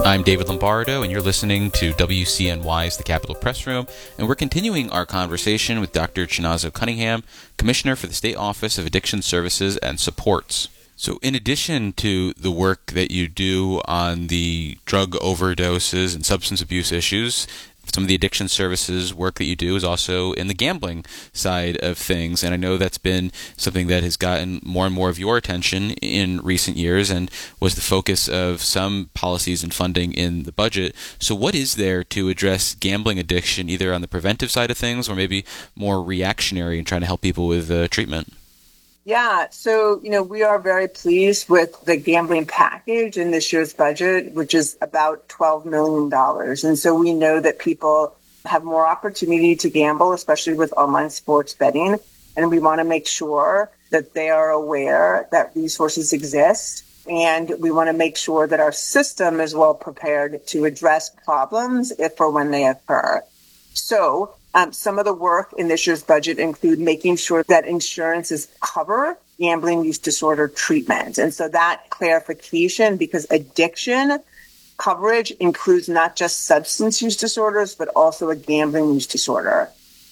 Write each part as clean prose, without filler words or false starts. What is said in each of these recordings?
I'm David Lombardo, and you're listening to WCNY's The Capitol Press Room, and we're continuing our conversation with Dr. Chinazo Cunningham, Commissioner for the State Office of Addiction Services and Supports. So in addition to the work that you do on the drug overdoses and substance abuse issues, some of the addiction services work that you do is also in the gambling side of things. And I know that's been something that has gotten more and more of your attention in recent years and was the focus of some policies and funding in the budget. So what is there to address gambling addiction, either on the preventive side of things or maybe more reactionary in trying to help people with treatment? Yeah, so, we are very pleased with the gambling package in this year's budget, which is about $12 million. And so we know that people have more opportunity to gamble, especially with online sports betting. And we want to make sure that they are aware that resources exist. And we want to make sure that our system is well prepared to address problems if or when they occur. So some of the work in this year's budget include making sure that insurances cover gambling use disorder treatment. And so that clarification, because addiction coverage includes not just substance use disorders, but also a gambling use disorder.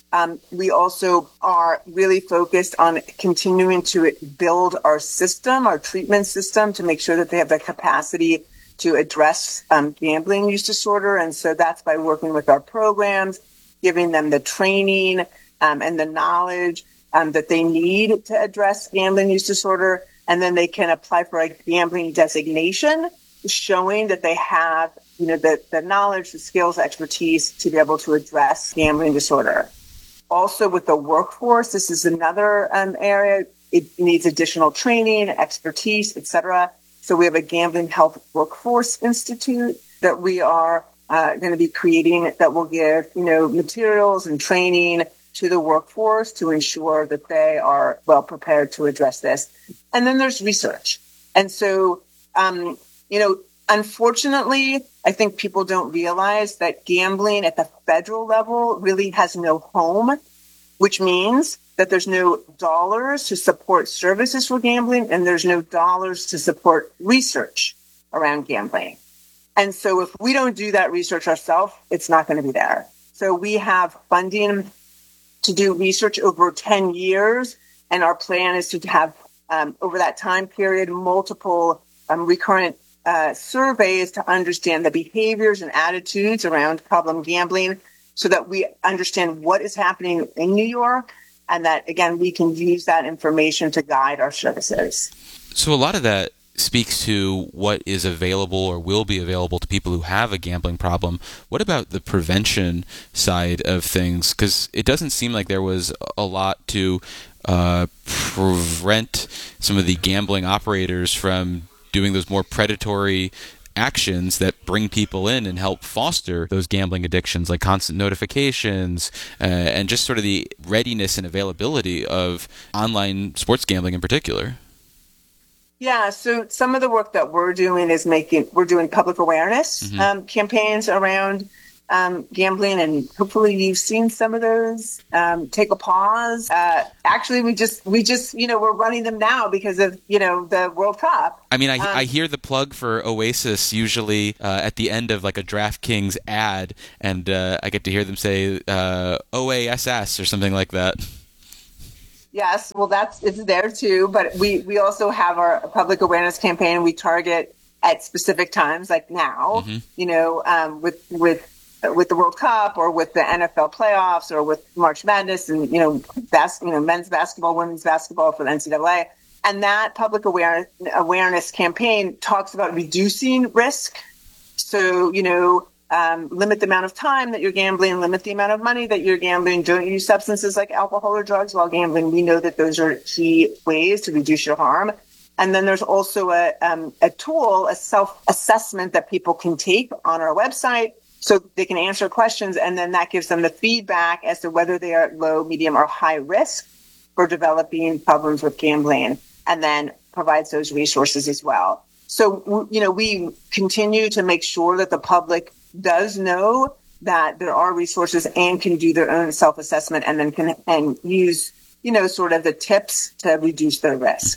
We also are really focused on continuing to build our system, our treatment system, to make sure that they have the capacity to address gambling use disorder. And so that's by working with our programs, giving them the training and the knowledge that they need to address gambling use disorder. And then they can apply for a gambling designation, showing that they have, the knowledge, the skills, expertise to be able to address gambling disorder. Also with the workforce, this is another area. It needs additional training, expertise, et cetera. So we have a Gambling Health Workforce Institute that we are going to be creating that will give, materials and training to the workforce to ensure that they are well prepared to address this. And then there's research. And so, unfortunately, I think people don't realize that gambling at the federal level really has no home, which means that there's no dollars to support services for gambling, and there's no dollars to support research around gambling. And so if we don't do that research ourselves, it's not going to be there. So we have funding to do research over 10 years. And our plan is to have, over that time period, multiple recurrent surveys to understand the behaviors and attitudes around problem gambling so that we understand what is happening in New York and that, again, we can use that information to guide our services. So a lot of that speaks to what is available or will be available to people who have a gambling problem. What about the prevention side of things? Because it doesn't seem like there was a lot to prevent some of the gambling operators from doing those more predatory actions that bring people in and help foster those gambling addictions, like constant notifications and just sort of the readiness and availability of online sports gambling in particular. Yeah, so some of the work that we're doing is we're doing public awareness campaigns around gambling, and hopefully you've seen some of those. Take a pause. Actually, we just we're running them now because of the World Cup. I mean, I hear the plug for Oasis usually at the end of like a DraftKings ad, and I get to hear them say OASS or something like that. Yes, well, it's there too, but we also have our public awareness campaign. We target at specific times, like now, with the World Cup or with the NFL playoffs or with March Madness and men's basketball, women's basketball for the NCAA. And that public awareness campaign talks about reducing risk. So limit the amount of time that you're gambling, limit the amount of money that you're gambling, don't use substances like alcohol or drugs while gambling. We know that those are key ways to reduce your harm. And then there's also a tool, a self-assessment that people can take on our website so they can answer questions, and then that gives them the feedback as to whether they are at low, medium, or high risk for developing problems with gambling, and then provides those resources as well. So, we continue to make sure that the public does know that there are resources and can do their own self-assessment and then can use, sort of the tips to reduce their risk.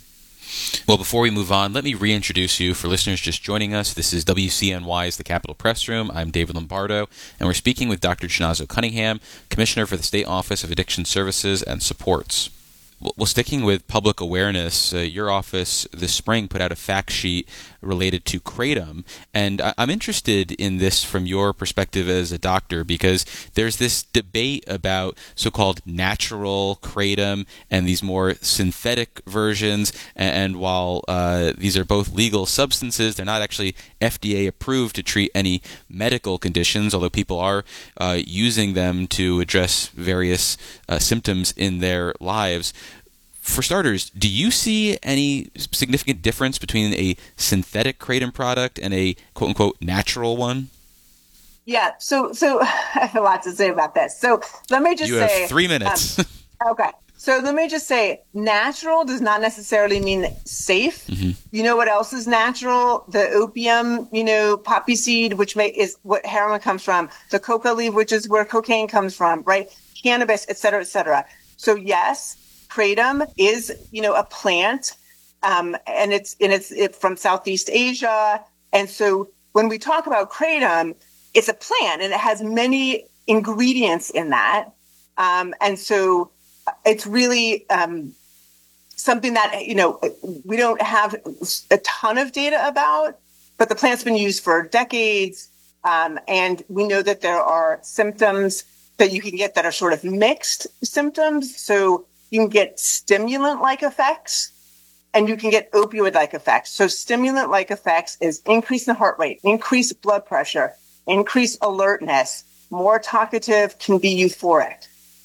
Well, before we move on, let me reintroduce you for listeners just joining us. This is WCNY's The Capitol Press Room. I'm David Lombardo, and we're speaking with Dr. Chinazo Cunningham, Commissioner for the State Office of Addiction Services and Supports. Well, sticking with public awareness, your office this spring put out a fact sheet related to kratom, and I'm interested in this from your perspective as a doctor, because there's this debate about so-called natural kratom and these more synthetic versions, and while these are both legal substances, they're not actually FDA approved to treat any medical conditions, although people are using them to address various symptoms in their lives. For starters, do you see any significant difference between a synthetic kratom product and a quote-unquote natural one? Yeah, so I have a lot to say about this. So let me just say... You have 3 minutes. Okay. So let me just say, natural does not necessarily mean safe. Mm-hmm. You know what else is natural? The opium, poppy seed, which is what heroin comes from. The coca leaf, which is where cocaine comes from, right? Cannabis, et cetera, et cetera. So yes, kratom is, a plant, and it's from Southeast Asia. And so when we talk about kratom, it's a plant and it has many ingredients in that. And so it's really something that, we don't have a ton of data about, but the plant's been used for decades. And we know that there are symptoms that you can get that are sort of mixed symptoms. So you can get stimulant-like effects and you can get opioid-like effects. So stimulant-like effects is increase in heart rate, increase blood pressure, increase alertness, more talkative, can be euphoric.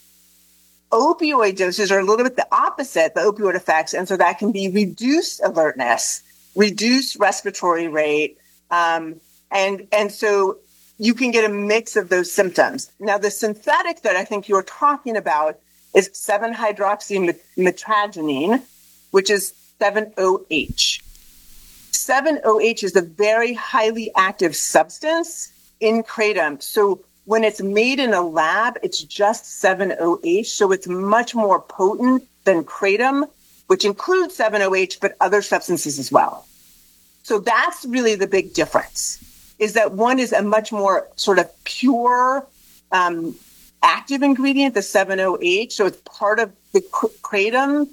Opioid doses are a little bit the opposite, the opioid effects, and so that can be reduced alertness, reduced respiratory rate, and so you can get a mix of those symptoms. Now, the synthetic that I think you're talking about is 7-hydroxymetragenine, which is 7-OH. 7-OH is a very highly active substance in kratom. So when it's made in a lab, it's just 7-OH. So it's much more potent than kratom, which includes 7-OH, but other substances as well. So that's really the big difference, is that one is a much more sort of pure, active ingredient, the 7-OH. So it's part of the kratom,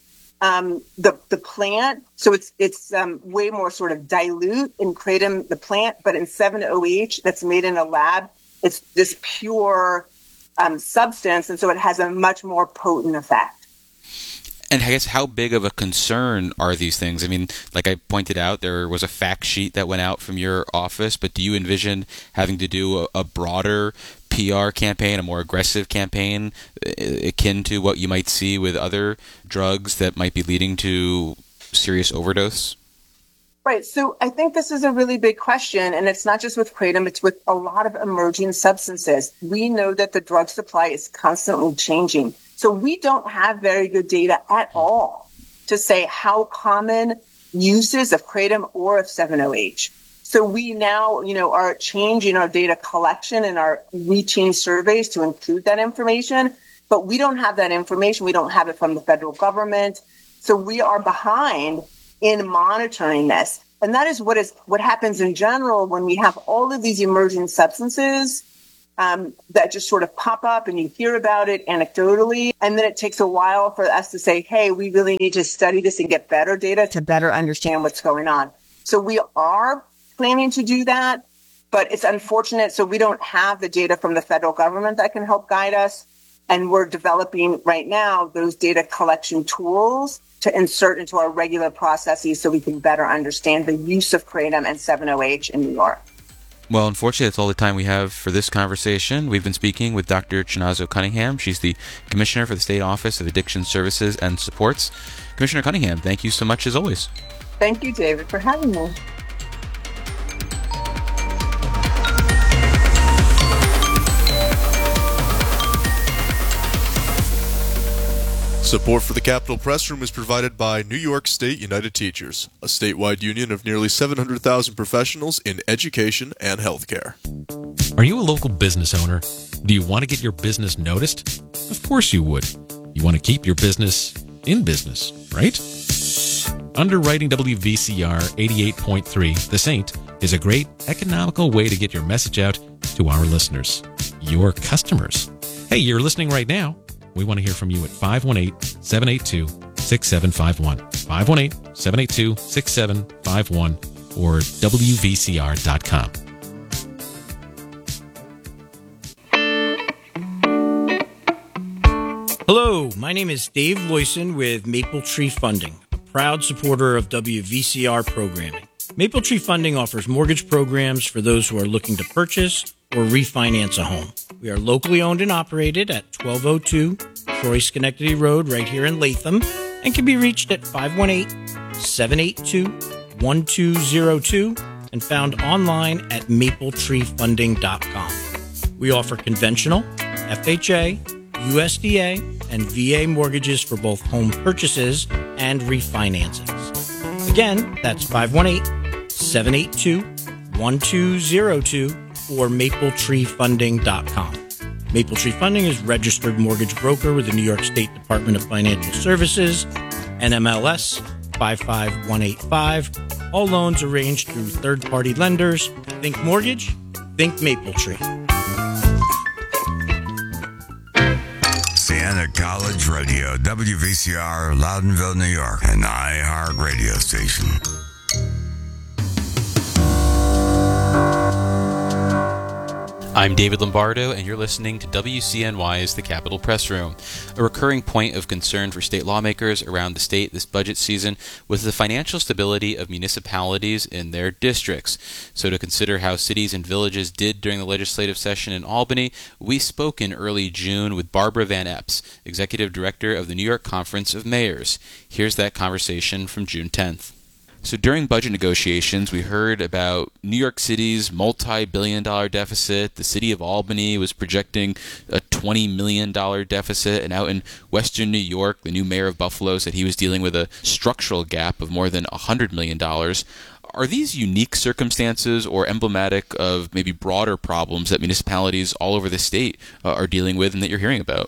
the plant. So it's way more sort of dilute in kratom, the plant, but in 7-OH that's made in a lab, it's this pure substance, and so it has a much more potent effect. And I guess how big of a concern are these things? I mean, like I pointed out, there was a fact sheet that went out from your office, but do you envision having to do a broader PR campaign, a more aggressive campaign, akin to what you might see with other drugs that might be leading to serious overdose? Right. So I think this is a really big question, and it's not just with kratom, it's with a lot of emerging substances. We know that the drug supply is constantly changing. So we don't have very good data at all to say how common uses of kratom or of 7-OH. So we now, are changing our data collection and our routine surveys to include that information, but we don't have that information. We don't have it from the federal government. So we are behind in monitoring this. And that is what happens in general when we have all of these emerging substances that just sort of pop up and you hear about it anecdotally. And then it takes a while for us to say, hey, we really need to study this and get better data to better understand what's going on. So we are planning to do that, but it's unfortunate. So we don't have the data from the federal government that can help guide us. And we're developing right now those data collection tools to insert into our regular processes so we can better understand the use of kratom and 7-OH in New York. Well, unfortunately, that's all the time we have for this conversation. We've been speaking with Dr. Chinazo Cunningham. She's the Commissioner for the State Office of Addiction Services and Supports. Commissioner Cunningham, thank you so much as always. Thank you, David, for having me. Support for the Capitol Press Room is provided by New York State United Teachers, a statewide union of nearly 700,000 professionals in education and healthcare. Are you a local business owner? Do you want to get your business noticed? Of course you would. You want to keep your business in business, right? underwriting WVCR 88.3 The Saint is a great economical way to get your message out to our listeners, your customers. Hey, you're listening right now. We want to hear from you at 518-782-6751, 518-782-6751, or WVCR.com. Hello, my name is Dave Loyson with Maple Tree Funding, a proud supporter of WVCR programming. Maple Tree Funding offers mortgage programs for those who are looking to purchase or refinance a home. We are locally owned and operated at 1202 Troy Schenectady Road right here in Latham and can be reached at 518-782-1202 and found online at mapletreefunding.com. We offer conventional, FHA, USDA, and VA mortgages for both home purchases and refinancings. Again, that's 518-782-1202 or mapletreefunding.com. Maple Tree Funding is registered mortgage broker with the New York State Department of Financial Services, NMLS 55185. All loans arranged through third-party lenders. Think mortgage, think Maple Tree. Siena College Radio, WVCR, Loudonville, New York, an iHeart radio station. I'm David Lombardo, and you're listening to WCNY's The Capitol Press Room. A recurring point of concern for state lawmakers around the state this budget season was the financial stability of municipalities in their districts. So to consider how cities and villages did during the legislative session in Albany, we spoke in early June with Barbara Van Epps, Executive Director of the New York Conference of Mayors. Here's that conversation from June 10th. So during budget negotiations, we heard about New York City's multi-billion-dollar deficit. The city of Albany was projecting a $20 million deficit. And out in western New York, the new mayor of Buffalo said he was dealing with a structural gap of more than $100 million. Are these unique circumstances or emblematic of maybe broader problems that municipalities all over the state are dealing with and that you're hearing about?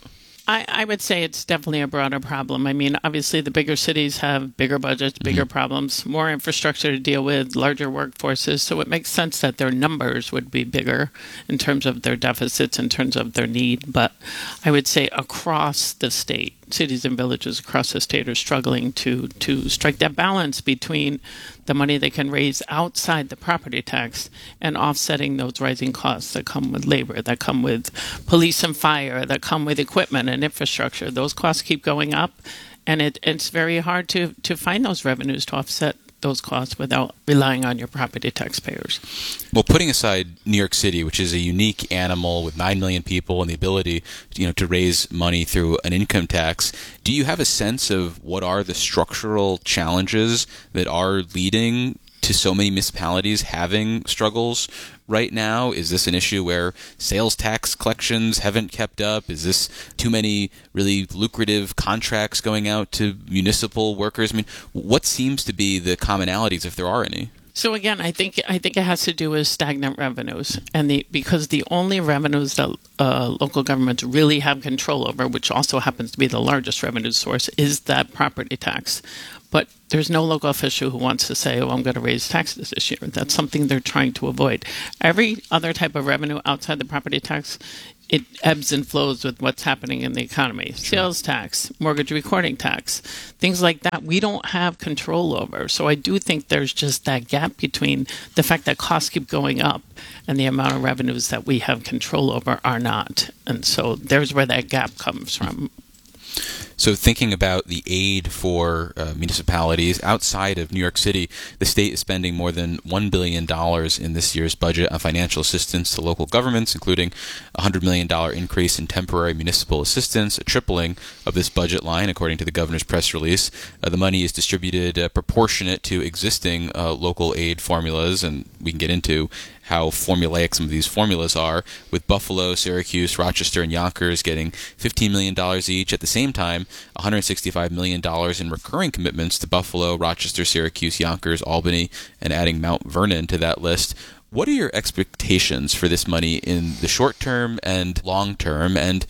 I would say it's definitely a broader problem. I mean, obviously, the bigger cities have bigger budgets, bigger problems, more infrastructure to deal with, larger workforces. So it makes sense that their numbers would be bigger in terms of their deficits, in terms of their need. But I would say across the state, cities and villages across the state are struggling to strike that balance between the money they can raise outside the property tax and offsetting those rising costs that come with labor, that come with police and fire, that come with equipment and infrastructure. Those costs keep going up, and it's very hard to find those revenues to offset those costs without relying on your property taxpayers. Well, putting aside New York City, which is a unique animal with 9 million people and the ability, to raise money through an income tax, do you have a sense of what are the structural challenges that are leading to so many municipalities having struggles right now? Is this an issue where sales tax collections haven't kept up? Is this too many really lucrative contracts going out to municipal workers? I mean, what seems to be the commonalities, if there are any? So again, I think it has to do with stagnant revenues, and because the only revenues that local governments really have control over, which also happens to be the largest revenue source, is that property tax. But there's no local official who wants to say, I'm going to raise taxes this year. That's something they're trying to avoid. Every other type of revenue outside the property tax, it ebbs and flows with what's happening in the economy. Sure. Sales tax, mortgage recording tax, things like that we don't have control over. So I do think there's just that gap between the fact that costs keep going up and the amount of revenues that we have control over are not. And so there's where that gap comes from. So thinking about the aid for municipalities outside of New York City, the state is spending more than $1 billion in this year's budget on financial assistance to local governments, including a $100 million increase in temporary municipal assistance, a tripling of this budget line, according to the governor's press release. The money is distributed proportionate to existing local aid formulas, and we can get into how formulaic some of these formulas are, with Buffalo, Syracuse, Rochester, and Yonkers getting $15 million each. At the same time, $165 million in recurring commitments to Buffalo, Rochester, Syracuse, Yonkers, Albany, and adding Mount Vernon to that list. What are your expectations for this money in the short term and long term? And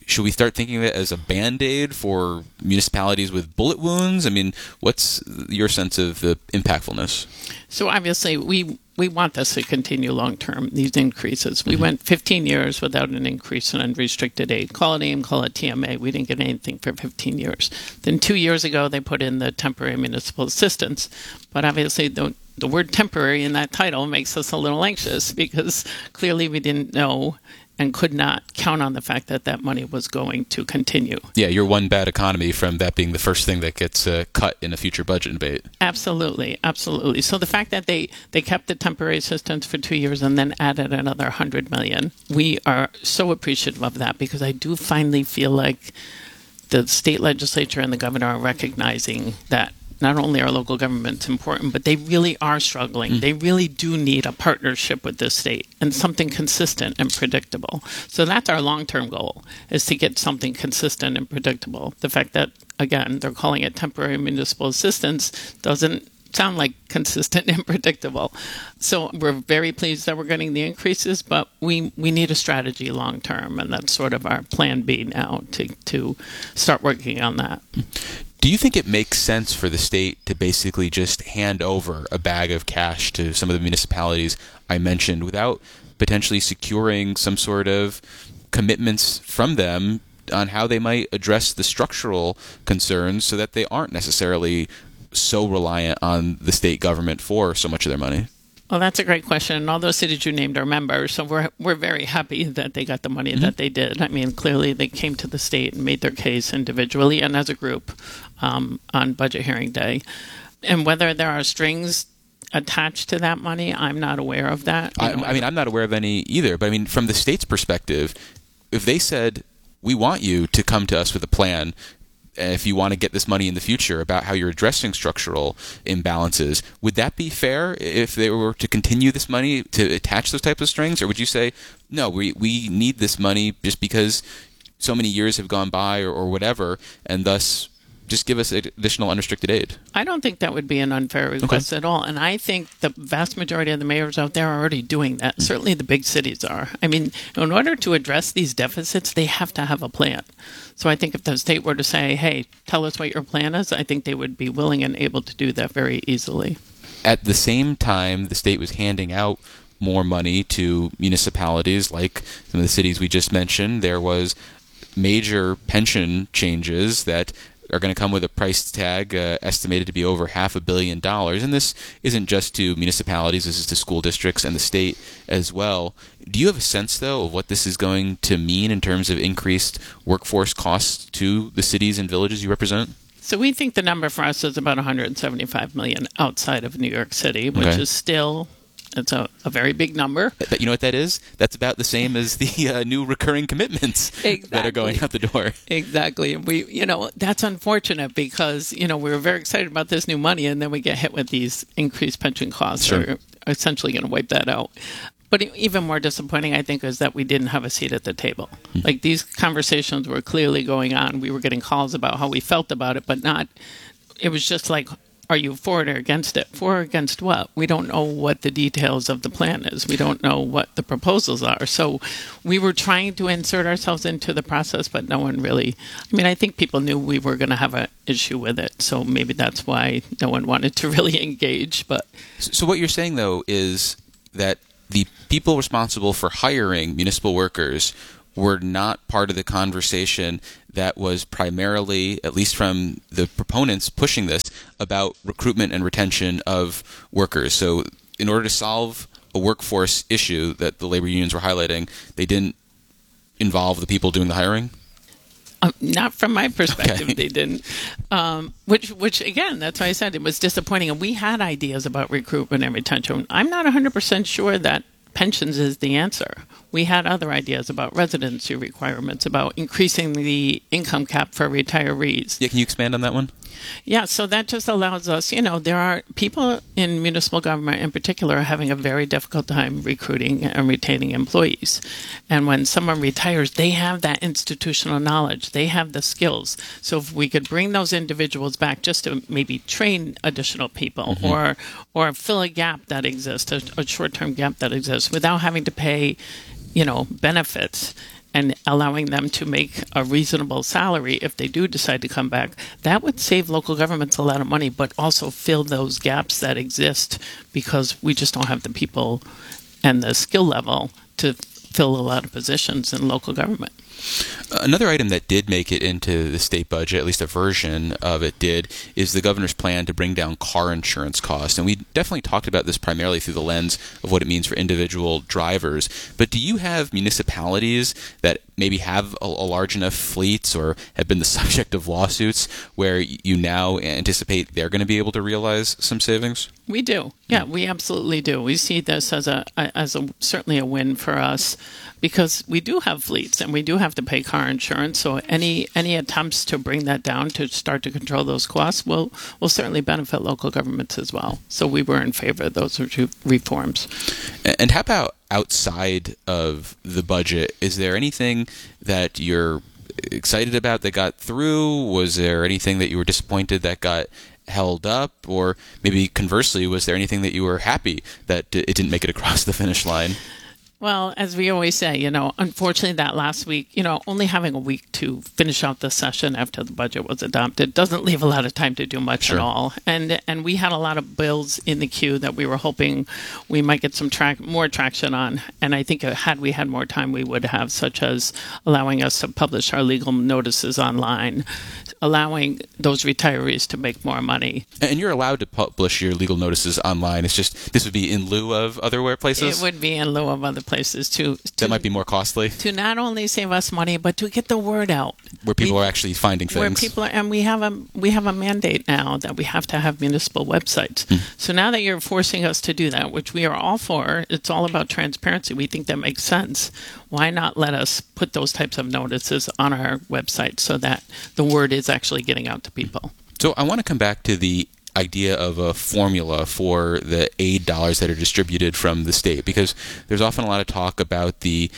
should we start thinking of it as a Band-Aid for municipalities with bullet wounds? I mean, what's your sense of the impactfulness? So obviously, we want this to continue long-term, these increases. We went 15 years without an increase in unrestricted aid. Call it AIM, call it TMA. We didn't get anything for 15 years. Then 2 years ago, they put in the temporary municipal assistance. But obviously, the word temporary in that title makes us a little anxious because clearly we didn't know and could not count on the fact that that money was going to continue. Yeah, you're one bad economy from that being the first thing that gets cut in a future budget debate. Absolutely, absolutely. So the fact that they kept the temporary assistance for 2 years and then added another $100 million, we are so appreciative of that because I do finally feel like the state legislature and the governor are recognizing that not only are local governments important, but they really are struggling. They really do need a partnership with the state and something consistent and predictable. So that's our long-term goal, is to get something consistent and predictable. The fact that, again, they're calling it temporary municipal assistance doesn't sound like consistent and predictable. So we're very pleased that we're getting the increases, but we need a strategy long-term, and that's sort of our plan B now to start working on that. Do you think it makes sense for the state to basically just hand over a bag of cash to some of the municipalities I mentioned without potentially securing some sort of commitments from them on how they might address the structural concerns so that they aren't necessarily so reliant on the state government for so much of their money? Well, that's a great question. And all those cities you named are members, so we're very happy that they got the money that they did. I mean, clearly they came to the state and made their case individually and as a group on budget hearing day. And whether there are strings attached to that money, I'm not aware of that. I mean, I'm not aware of any either. But I mean, from the state's perspective, if they said, we want you to come to us with a plan if you want to get this money in the future about how you're addressing structural imbalances, would that be fair if they were to continue this money to attach those types of strings? Or would you say, no, we need this money just because so many years have gone by or whatever, and thus just give us additional unrestricted aid? I don't think that would be an unfair request at all. And I think the vast majority of the mayors out there are already doing that. Certainly the big cities are. I mean, in order to address these deficits, they have to have a plan. So I think if the state were to say, hey, tell us what your plan is, I think they would be willing and able to do that very easily. At the same time, the state was handing out more money to municipalities like some of the cities we just mentioned. There was major pension changes that are going to come with a price tag estimated to be over $500 million. And this isn't just to municipalities, this is to school districts and the state as well. Do you have a sense, though, of what this is going to mean in terms of increased workforce costs to the cities and villages you represent? So we think the number for us is about $175 million outside of New York City, which is still... It's a very big number. But you know what that is? That's about the same as the new recurring commitments that are going out the door. Exactly. That's unfortunate because, we were very excited about this new money and then we get hit with these increased pension costs. Sure. Are essentially going to wipe that out. But even more disappointing, I think, is that we didn't have a seat at the table. Like, these conversations were clearly going on. We were getting calls about how we felt about it, but it was just like, are you for it or against it? For or against what? We don't know what the details of the plan is. We don't know what the proposals are. So we were trying to insert ourselves into the process, but no one really... I think people knew we were going to have an issue with it. So maybe that's why no one wanted to really engage. But So what you're saying, though, is that the people responsible for hiring municipal workers were not part of the conversation that was primarily, at least from the proponents pushing this, about recruitment and retention of workers. So in order to solve a workforce issue that the labor unions were highlighting, they didn't involve the people doing the hiring? Not from my perspective, Okay. They didn't. Which again, that's why I said it was disappointing. And we had ideas about recruitment and retention. I'm not 100% sure that pensions is the answer. We had other ideas about residency requirements, about increasing the income cap for retirees. Yeah, can you expand on that one? Yeah, so that just allows us, there are people in municipal government in particular are having a very difficult time recruiting and retaining employees. And when someone retires, they have that institutional knowledge. They have the skills. So if we could bring those individuals back just to maybe train additional people or fill a gap that exists, a short-term gap that exists without having to pay, benefits, and allowing them to make a reasonable salary if they do decide to come back, that would save local governments a lot of money, but also fill those gaps that exist because we just don't have the people and the skill level to fill a lot of positions in local government. Another item that did make it into the state budget, at least a version of it did, is the governor's plan to bring down car insurance costs. And we definitely talked about this primarily through the lens of what it means for individual drivers. But do you have municipalities that maybe have a large enough fleets or have been the subject of lawsuits where you now anticipate they're going to be able to realize some savings? We do. Yeah, we absolutely do. We see this as a certainly a win for us because we do have fleets and we do have to pay car insurance. So any attempts to bring that down to start to control those costs will certainly benefit local governments as well. So we were in favor of those reforms. And how about outside of the budget? Is there anything that you're excited about that got through? Was there anything that you were disappointed that got held up? Or maybe conversely, was there anything that you were happy that it didn't make it across the finish line? Well, as we always say, unfortunately that last week, only having a week to finish out the session after the budget was adopted doesn't leave a lot of time to do much at all. And we had a lot of bills in the queue that we were hoping we might get some more traction on. And I think had we had more time, we would have, such as allowing us to publish our legal notices online, allowing those retirees to make more money. And you're allowed to publish your legal notices online. It's just this would be in lieu of other places? It would be in lieu of other places to that might be more costly. To not only save us money, but to get the word out. Where people are actually finding things. Where people are, and we have a mandate now that we have to have municipal websites. So now that you're forcing us to do that, which we are all for, it's all about transparency. We think that makes sense. Why not let us put those types of notices on our website so that the word is actually getting out to people? So I want to come back to the idea of a formula for the aid dollars that are distributed from the state, because there's often a lot of talk about the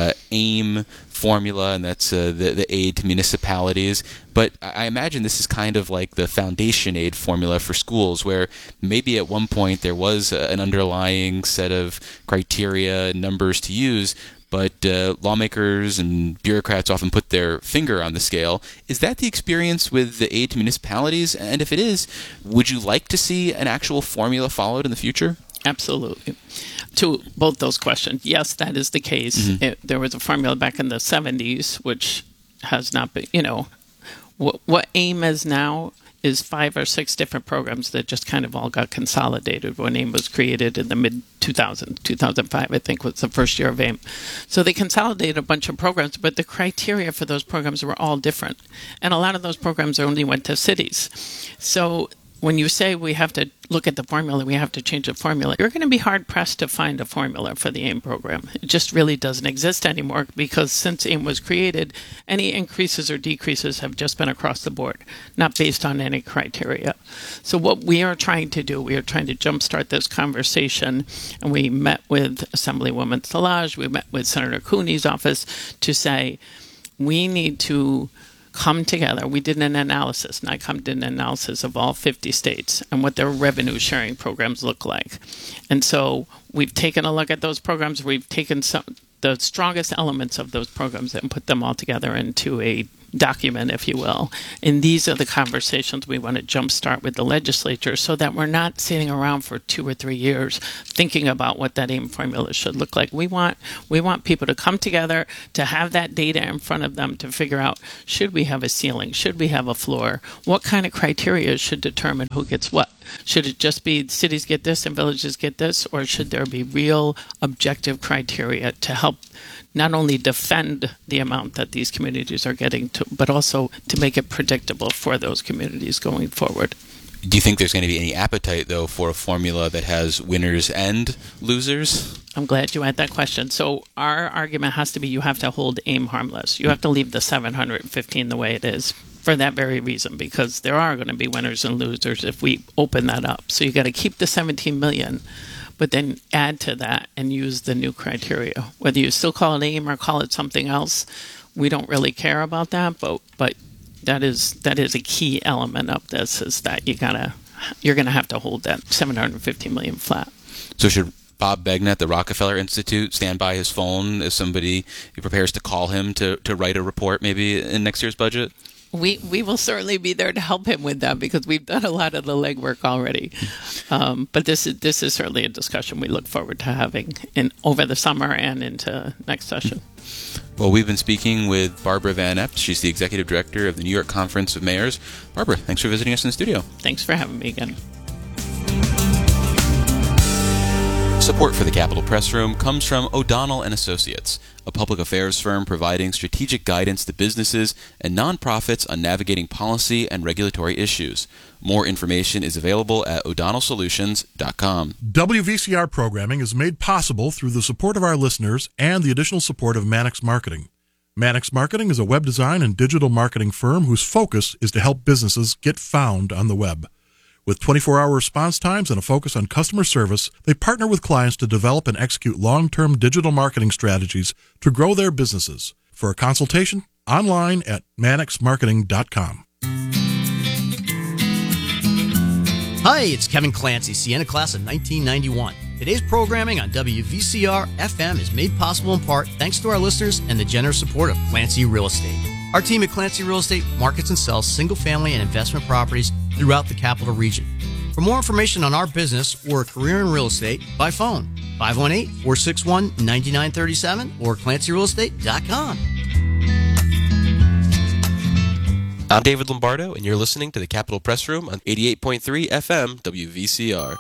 AIM formula, and that's the aid to municipalities. But I imagine this is kind of like the foundation aid formula for schools, where maybe at one point there was an underlying set of criteria, numbers to use, but lawmakers and bureaucrats often put their finger on the scale. Is that the experience with the aid to municipalities? And if it is, would you like to see an actual formula followed in the future? Absolutely. To both those questions, yes, that is the case. There was a formula back in the 70s, which has not been, what AIM is now is 5 or 6 different programs that just kind of all got consolidated when AIM was created in the mid-2000s. 2005, I think, was the first year of AIM. So they consolidated a bunch of programs, but the criteria for those programs were all different. And a lot of those programs only went to cities. So when you say we have to look at the formula, we have to change the formula, you're going to be hard-pressed to find a formula for the AIM program. It just really doesn't exist anymore because since AIM was created, any increases or decreases have just been across the board, not based on any criteria. So what we are trying to do, we are trying to jumpstart this conversation, and we met with Assemblywoman Szilagyi, we met with Senator Cooney's office to say we need to come together. We did an analysis, NICOM did an analysis of all 50 states and what their revenue sharing programs look like. And so we've taken a look at those programs. We've taken the strongest elements of those programs and put them all together into a document, if you will. And these are the conversations we want to jumpstart with the legislature so that we're not sitting around for 2 or 3 years thinking about what that AIM formula should look like. We want people to come together, to have that data in front of them to figure out, should we have a ceiling? Should we have a floor? What kind of criteria should determine who gets what? Should it just be cities get this and villages get this, or should there be real objective criteria to help not only defend the amount that these communities are getting, but also to make it predictable for those communities going forward? Do you think there's going to be any appetite, though, for a formula that has winners and losers? I'm glad you had that question. So our argument has to be you have to hold AIM harmless. You have to leave the 715 the way it is for that very reason, because there are going to be winners and losers if we open that up. So you got to keep the 17 million, but then add to that and use the new criteria. Whether you still call it AIM or call it something else, we don't really care about that, but that is a key element of this, is that you're going to have to hold that 750 million flat. So should Bob Begna at the Rockefeller Institute stand by his phone as somebody who prepares to call him to write a report maybe in next year's budget? We will certainly be there to help him with that because we've done a lot of the legwork already. But this is certainly a discussion we look forward to having over the summer and into next session. Well, we've been speaking with Barbara Van Ept. She's the Executive Director of the New York Conference of Mayors. Barbara, thanks for visiting us in the studio. Thanks for having me again. Support for the Capitol Press Room comes from O'Donnell & Associates, a public affairs firm providing strategic guidance to businesses and nonprofits on navigating policy and regulatory issues. More information is available at o'donnellsolutions.com. WVCR programming is made possible through the support of our listeners and the additional support of Mannix Marketing. Mannix Marketing is a web design and digital marketing firm whose focus is to help businesses get found on the web. With 24-hour response times and a focus on customer service, they partner with clients to develop and execute long-term digital marketing strategies to grow their businesses. For a consultation, online at mannixmarketing.com. Hi, it's Kevin Clancy, Sienna Class of 1991. Today's programming on WVCR FM is made possible in part thanks to our listeners and the generous support of Clancy Real Estate. Our team at Clancy Real Estate markets and sells single-family and investment properties throughout the Capital Region. For more information on our business or a career in real estate, by phone, 518-461-9937 or clancyrealestate.com. I'm David Lombardo, and you're listening to the Capitol Press Room on 88.3 FM WVCR.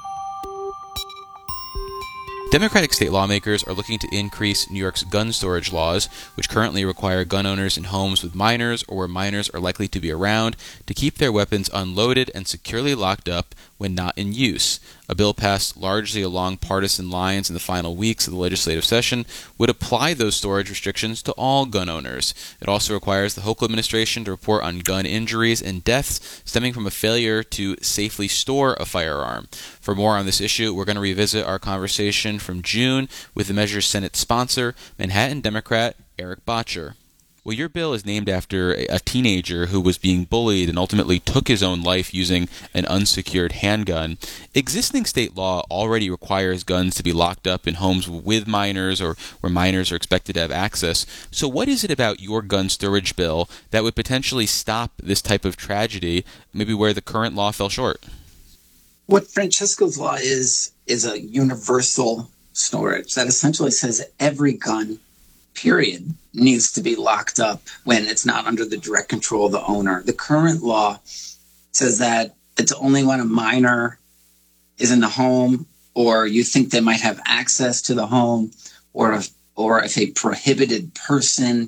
Democratic state lawmakers are looking to increase New York's gun storage laws, which currently require gun owners in homes with minors or where minors are likely to be around to keep their weapons unloaded and securely locked up when not in use. A bill passed largely along partisan lines in the final weeks of the legislative session would apply those storage restrictions to all gun owners. It also requires the Hochul administration to report on gun injuries and deaths stemming from a failure to safely store a firearm. For more on this issue, we're going to revisit our conversation from June with the measure's Senate sponsor, Manhattan Democrat Eric Bottcher. Well, your bill is named after a teenager who was being bullied and ultimately took his own life using an unsecured handgun. Existing state law already requires guns to be locked up in homes with minors or where minors are expected to have access. So what is it about your gun storage bill that would potentially stop this type of tragedy, maybe where the current law fell short? What Francesco's law is a universal storage that essentially says every gun, period, needs to be locked up when it's not under the direct control of the owner. The current law says that it's only when a minor is in the home or you think they might have access to the home or if a prohibited person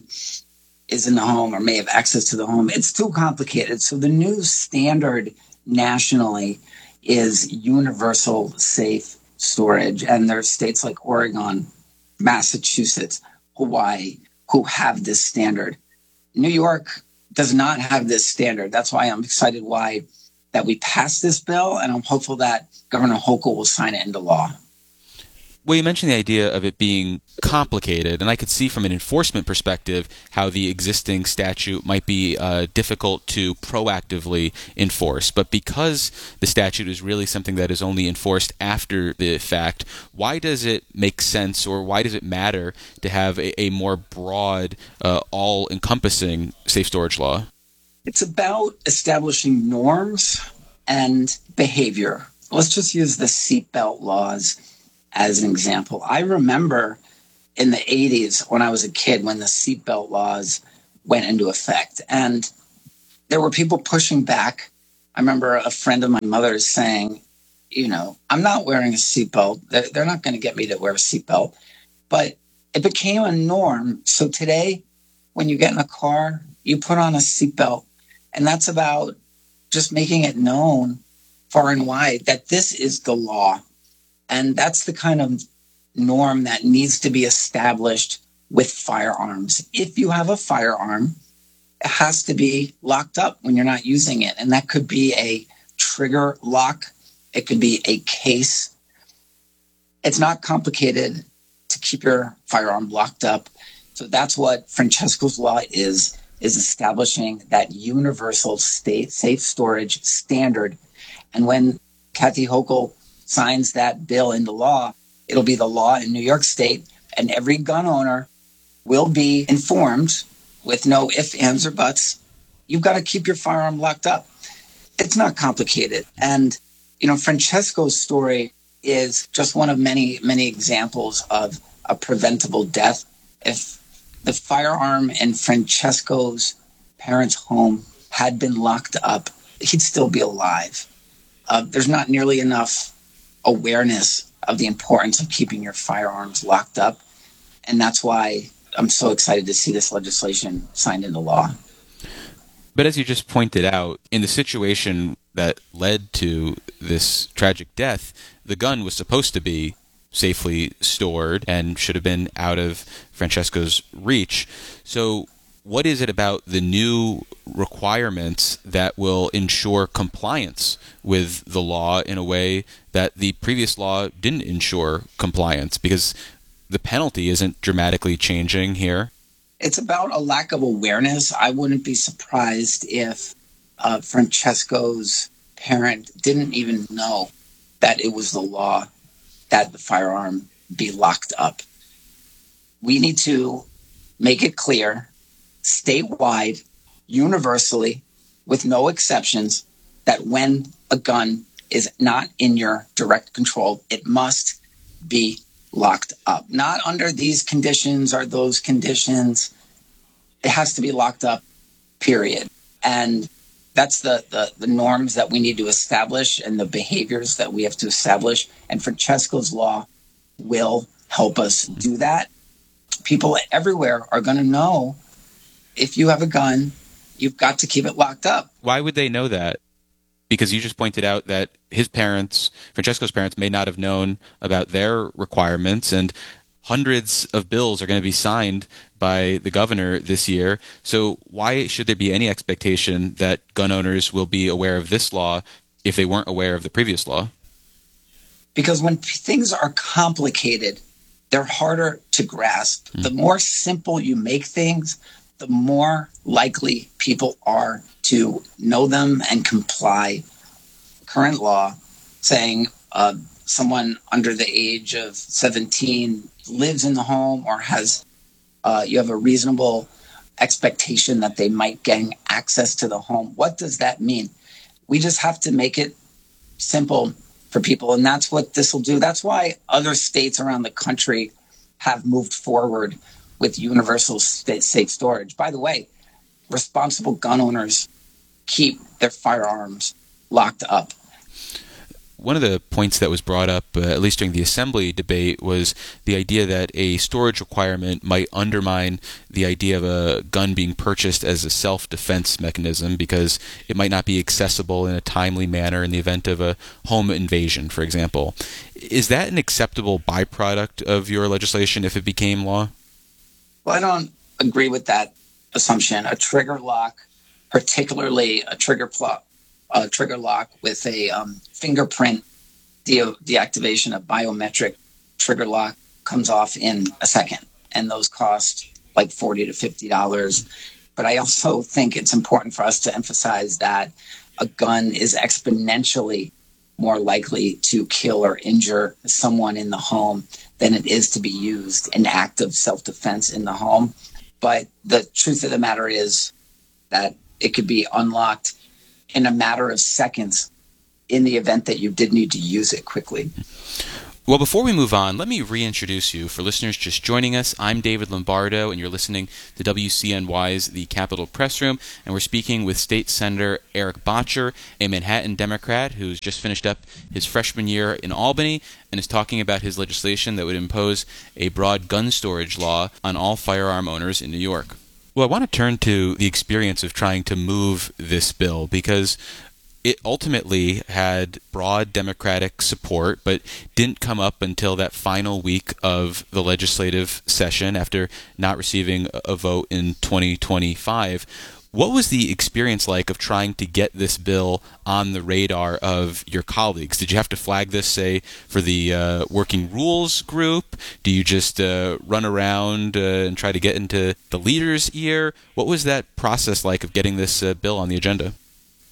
is in the home or may have access to the home. It's too complicated. So the new standard nationally is universal safe storage. And there are states like Oregon, Massachusetts, Hawaii, who have this standard. New York does not have this standard. That's why I'm excited that we passed this bill, and I'm hopeful that Governor Hochul will sign it into law. Well, you mentioned the idea of it being complicated, and I could see from an enforcement perspective how the existing statute might be difficult to proactively enforce. But because the statute is really something that is only enforced after the fact, why does it make sense or why does it matter to have a more broad, all-encompassing safe storage law? It's about establishing norms and behavior. Let's just use the seatbelt laws as an example. I remember in the 80s when I was a kid when the seatbelt laws went into effect, and there were people pushing back. I remember a friend of my mother's saying, I'm not wearing a seatbelt. They're not going to get me to wear a seatbelt. But it became a norm. So today, when you get in a car, you put on a seatbelt, and that's about just making it known far and wide that this is the law. And that's the kind of norm that needs to be established with firearms. If you have a firearm, it has to be locked up when you're not using it. And that could be a trigger lock. It could be a case. It's not complicated to keep your firearm locked up. So that's what Francesco's law is establishing that universal state safe storage standard. And when Kathy Hochul signs that bill into law, It'll be the law in New York State, and every gun owner will be informed with no ifs, ands, or buts. You've got to keep your firearm locked up. It's not complicated. And, Francesco's story is just one of many, many examples of a preventable death. If the firearm in Francesco's parents' home had been locked up, he'd still be alive. There's not nearly enough awareness of the importance of keeping your firearms locked up. And that's why I'm so excited to see this legislation signed into law. But as you just pointed out, in the situation that led to this tragic death, the gun was supposed to be safely stored and should have been out of Francesco's reach. So what is it about the new requirements that will ensure compliance with the law in a way that the previous law didn't ensure compliance? Because the penalty isn't dramatically changing here. It's about a lack of awareness. I wouldn't be surprised if Francesco's parent didn't even know that it was the law that the firearm be locked up. We need to make it clear, statewide, universally, with no exceptions, that when a gun is not in your direct control, it must be locked up. Not under these conditions or those conditions. It has to be locked up, period. And that's the norms that we need to establish and the behaviors that we have to establish. And Francesco's law will help us do that. People everywhere are going to know if you have a gun, you've got to keep it locked up. Why would they know that? Because you just pointed out that his parents, Francesco's parents, may not have known about their requirements, and hundreds of bills are going to be signed by the governor this year. So why should there be any expectation that gun owners will be aware of this law if they weren't aware of the previous law? Because when things are complicated, they're harder to grasp. The more simple you make things, the more likely people are to know them and comply. Current law saying someone under the age of 17 lives in the home or has you have a reasonable expectation that they might gain access to the home. What does that mean? We just have to make it simple for people, and that's what this will do. That's why other states around the country have moved forward with universal safe storage. By the way, responsible gun owners keep their firearms locked up. One of the points that was brought up, at least during the assembly debate, was the idea that a storage requirement might undermine the idea of a gun being purchased as a self-defense mechanism because it might not be accessible in a timely manner in the event of a home invasion, for example. Is that an acceptable byproduct of your legislation if it became law? Well, I don't agree with that assumption. A trigger lock, particularly a trigger lock with a fingerprint deactivation, a biometric trigger lock, comes off in a second. And those cost like $40 to $50. But I also think it's important for us to emphasize that a gun is exponentially more likely to kill or injure someone in the home than it is to be used in active self-defense in the home. But the truth of the matter is that it could be unlocked in a matter of seconds in the event that you did need to use it quickly. Well, before we move on, let me reintroduce you. For listeners just joining us, I'm David Lombardo, and you're listening to WCNY's The Capitol Press Room, and we're speaking with State Senator Eric Bottcher, a Manhattan Democrat who's just finished up his freshman year in Albany and is talking about his legislation that would impose a broad gun storage law on all firearm owners in New York. Well, I want to turn to the experience of trying to move this bill because it ultimately had broad Democratic support, but didn't come up until that final week of the legislative session after not receiving a vote in 2025. What was the experience like of trying to get this bill on the radar of your colleagues? Did you have to flag this, say, for the Working Rules group? Do you just run around and try to get into the leader's ear? What was that process like of getting this bill on the agenda?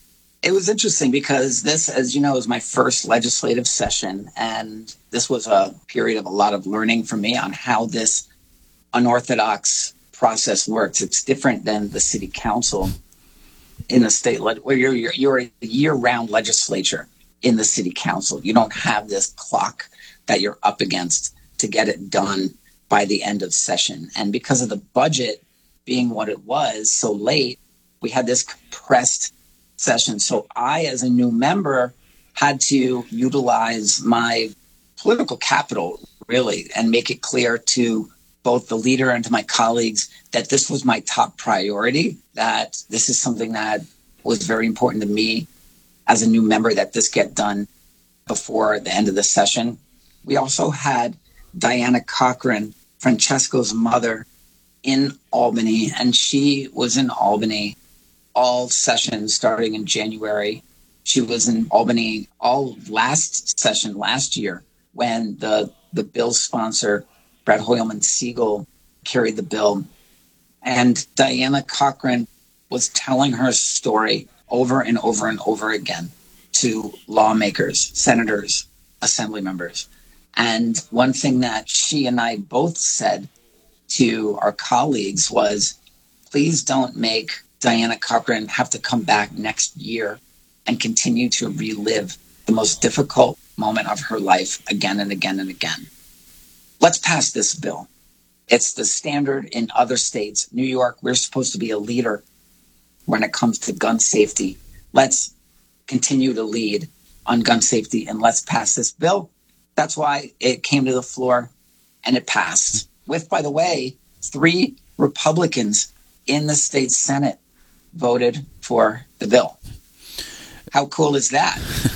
It was interesting because this, as you know, is my first legislative session. And this was a period of a lot of learning for me on how this unorthodox process works. It's different than the city council in the state, where you're a year-round legislature in the city council. You don't have this clock that you're up against to get it done by the end of session. And because of the budget being what it was so late, we had this compressed session. So I, as a new member, had to utilize my political capital, really, and make it clear to both the leader and to my colleagues that this was my top priority, that this is something that was very important to me as a new member, that this get done before the end of the session. We also had Diana Cochran, Francesco's mother, in Albany, and she was in Albany all sessions starting in January. She was in Albany all last session last year when the bill sponsor, Brad Hoylman Siegel, carried the bill. And Diana Cochran was telling her story over and over and over again to lawmakers, senators, assembly members. And one thing that she and I both said to our colleagues was, please don't make Diana Cochran have to come back next year and continue to relive the most difficult moment of her life again and again and again. Let's pass this bill. It's the standard in other states. New York, we're supposed to be a leader when it comes to gun safety. Let's continue to lead on gun safety and let's pass this bill. That's why it came to the floor and it passed with, by the way, 3 Republicans in the state Senate voted for the bill. How cool is that?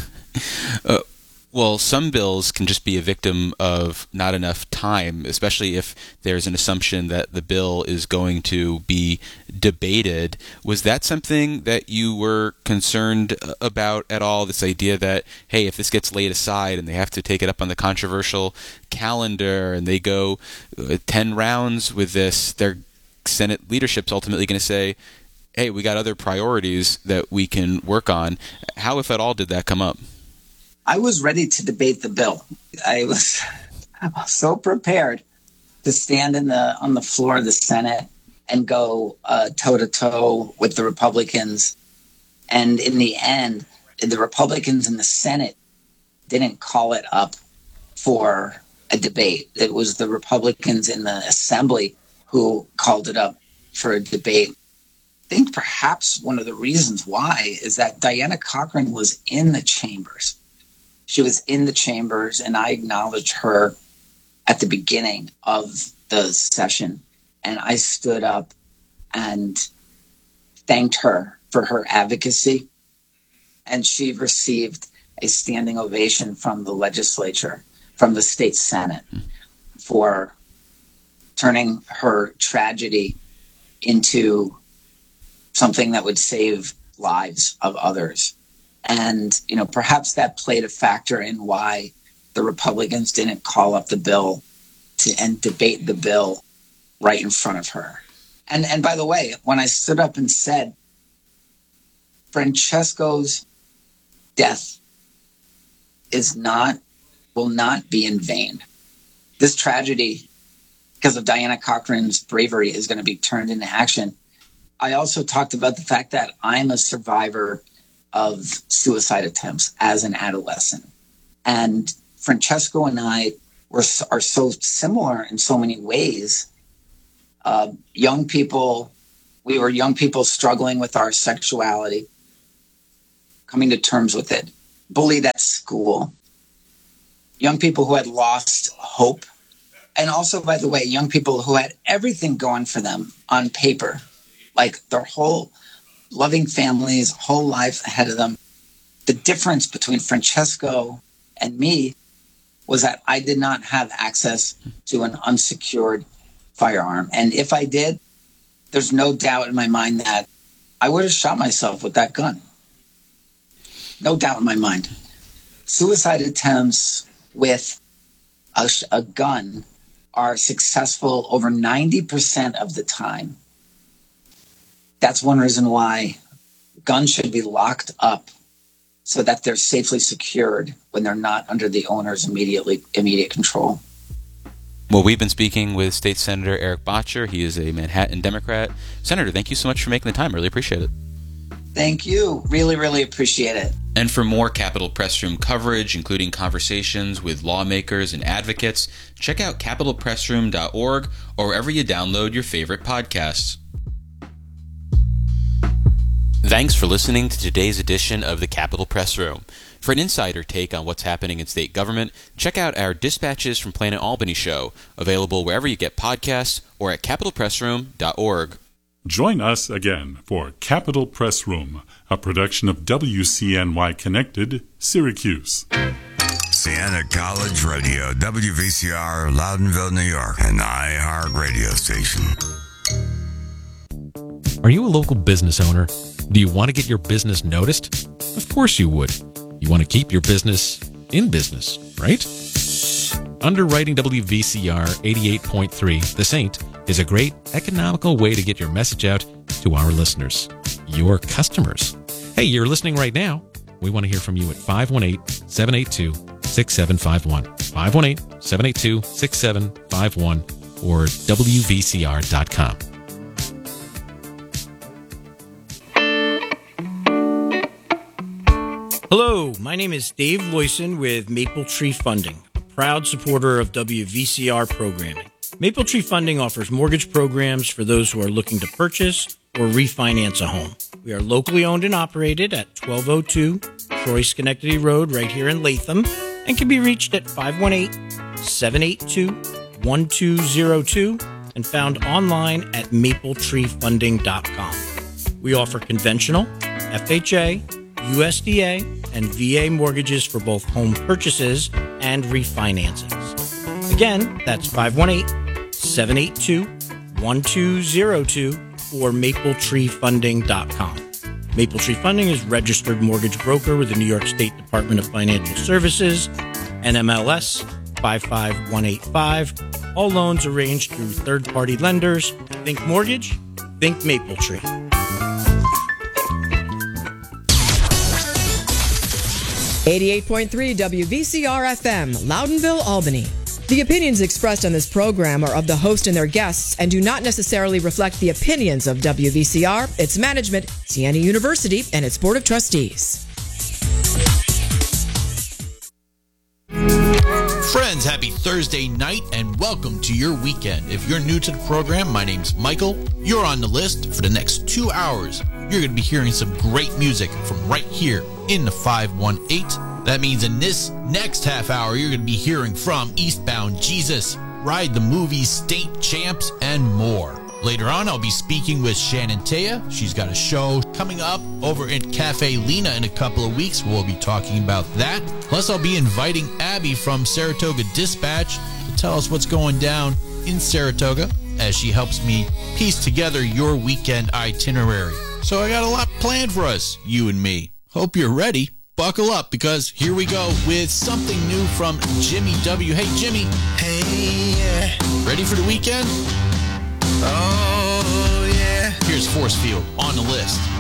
Well, some bills can just be a victim of not enough time, especially if there's an assumption that the bill is going to be debated. Was that something that you were concerned about at all, this idea that, hey, if this gets laid aside and they have to take it up on the controversial calendar and they go 10 rounds with this, their Senate leadership's ultimately going to say, hey, we got other priorities that we can work on. How, if at all, did that come up? I was ready to debate the bill. I was so prepared to stand on the floor of the Senate and go toe-to-toe with the Republicans. And in the end, the Republicans in the Senate didn't call it up for a debate. It was the Republicans in the Assembly who called it up for a debate. I think perhaps one of the reasons why is that Diana Cochran was in the chambers. She was in the chambers, and I acknowledged her at the beginning of the session. And I stood up and thanked her for her advocacy. And she received a standing ovation from the legislature, from the state Senate, for turning her tragedy into something that would save lives of others. And, you know, perhaps that played a factor in why the Republicans didn't call up the bill and debate the bill right in front of her. And by the way, when I stood up and said, Francesco's death will not be in vain. This tragedy, because of Diana Cochran's bravery, is going to be turned into action. I also talked about the fact that I'm a survivor of suicide attempts as an adolescent. And Francesco and I are so similar in so many ways. Young people, we were young people struggling with our sexuality, coming to terms with it, bullied at school, young people who had lost hope, and also, by the way, young people who had everything going for them on paper, like their whole loving families, whole life ahead of them. The difference between Francesco and me was that I did not have access to an unsecured firearm. And if I did, there's no doubt in my mind that I would have shot myself with that gun. No doubt in my mind. Suicide attempts with a gun are successful over 90% of the time. That's one reason why guns should be locked up so that they're safely secured when they're not under the owner's immediate control. Well, we've been speaking with State Senator Eric Bottcher. He is a Manhattan Democrat. Senator, thank you so much for making the time. Really appreciate it. Thank you. Really, really appreciate it. And for more Capitol Press Room coverage, including conversations with lawmakers and advocates, check out capitolpressroom.org or wherever you download your favorite podcasts. Thanks for listening to today's edition of the Capitol Press Room. For an insider take on what's happening in state government, check out our Dispatches from Planet Albany show, available wherever you get podcasts or at capitolpressroom.org. Join us again for Capitol Press Room, a production of WCNY Connected, Syracuse. Siena College Radio, WVCR, Loudonville, New York, an iHeart radio station. Are you a local business owner? Do you want to get your business noticed? Of course you would. You want to keep your business in business, right? Underwriting WVCR 88.3, The Saint, is a great economical way to get your message out to our listeners, your customers. Hey, you're listening right now. We want to hear from you at 518-782-6751. 518-782-6751 or WVCR.com. Hello, my name is Dave Loyson with Maple Tree Funding, a proud supporter of WVCR programming. Maple Tree Funding offers mortgage programs for those who are looking to purchase or refinance a home. We are locally owned and operated at 1202 Troy Schenectady Road right here in Latham and can be reached at 518-782-1202 and found online at mapletreefunding.com. We offer conventional, FHA, USDA, and VA mortgages for both home purchases and refinancings. Again, that's 518-782-1202 or mapletreefunding.com. Maple Tree Funding is registered mortgage broker with the New York State Department of Financial Services, NMLS 55185. All loans arranged through third-party lenders. Think mortgage, think Maple Tree. 88.3 WVCR-FM, Loudonville, Albany. The opinions expressed on this program are of the host and their guests and do not necessarily reflect the opinions of WVCR, its management, Siena University, and its Board of Trustees. Friends, happy Thursday night and welcome to your weekend. If you're new to the program, my name's Michael. You're on the list for the next 2 hours. You're going to be hearing some great music from right here in the 518. That means in this next half hour, you're going to be hearing from Eastbound Jesus, Ride the Movies, State Champs, and more. Later on, I'll be speaking with Shannon Taya. She's got a show coming up over at Cafe Lena in a couple of weeks. We'll be talking about that. Plus, I'll be inviting Abby from Saratoga Dispatch to tell us what's going down in Saratoga as she helps me piece together your weekend itinerary. So I got a lot planned for us, you and me. Hope you're ready. Buckle up, because here we go with something new from Jimmy W. Hey, Jimmy. Hey, yeah. Ready for the weekend? Oh, yeah. Here's Force Field on the list.